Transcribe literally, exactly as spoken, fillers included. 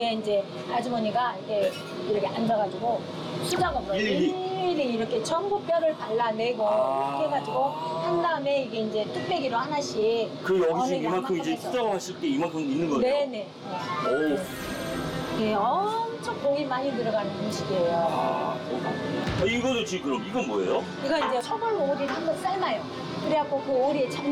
이제 아주머니가 이렇게 이렇게 앉아가지고 수작업을 일일이? 일일이 이렇게 전부 뼈를 발라내고 아. 이렇게 해가지고 한 다음에 이게 이제 뚝배기로 하나씩 그 여기 어느 지금 이만큼 양만큼 이제 해서. 수정하실 게 이만큼 있는 거예요? 네네. 오. 네, 엄청 공이 많이 들어가는 음식이에요. 아, 아, 이거도 지금 그럼 이건 뭐예요? 이거 이제 소물 오리를 한번 삶아요. 그래갖고 그 오리에 장